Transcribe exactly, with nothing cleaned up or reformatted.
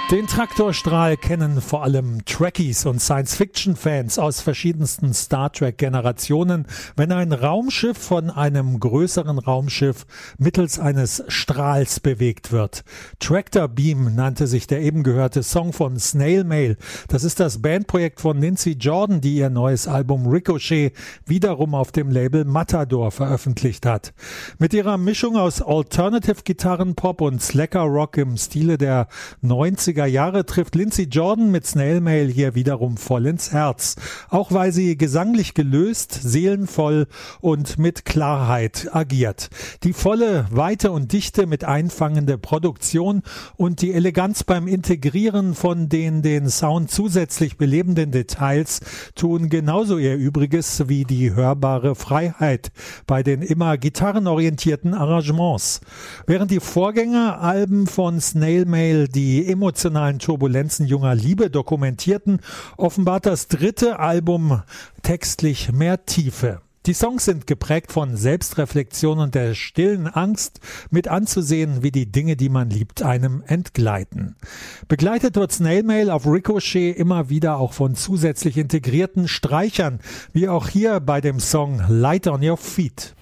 Den Traktorstrahl kennen vor allem Trekkies und Science-Fiction-Fans aus verschiedensten Star Trek-Generationen, wenn ein Raumschiff von einem größeren Raumschiff mittels eines Strahls bewegt wird. Tractor Beam nannte sich der eben gehörte Song von Snail Mail. Das ist das Bandprojekt von Lindsey Jordan, die ihr neues Album Ricochet wiederum auf dem Label Matador veröffentlicht hat. Mit ihrer Mischung aus Alternative-Gitarren, Pop und Slacker Rock im Stile der neunziger Jahre trifft Lindsey Jordan mit Snail Mail hier wiederum voll ins Herz. Auch weil sie gesanglich gelöst, seelenvoll und mit Klarheit agiert. Die volle Weite und Dichte mit einfangende Produktion und die Eleganz beim Integrieren von den den Sound zusätzlich belebenden Details tun genauso ihr Übriges wie die hörbare Freiheit bei den immer gitarrenorientierten Arrangements. Während die Vorgängeralben von Snail Mail die emotionalen Turbulenzen junger Liebe dokumentierten, offenbart das dritte Album textlich mehr Tiefe. Die Songs sind geprägt von Selbstreflexion und der stillen Angst, mit anzusehen, wie die Dinge, die man liebt, einem entgleiten. Begleitet wird Snail Mail auf Ricochet immer wieder auch von zusätzlich integrierten Streichern, wie auch hier bei dem Song Light on Your Feet.